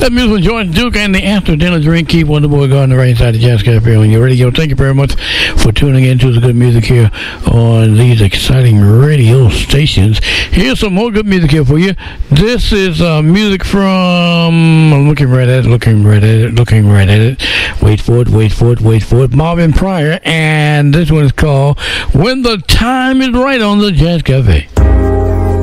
That music was George Duke and the After Dinner Drink. Keep Wonderboy Gardner right inside the Jazz Cafe on your radio. Thank you very much for tuning in to the good music here on these exciting radio stations. Here's some more good music here for you. This is music from, I'm looking right at it. Wait for it. Marvin Pryor, and this one is called When the Time is Right on the Jazz Cafe.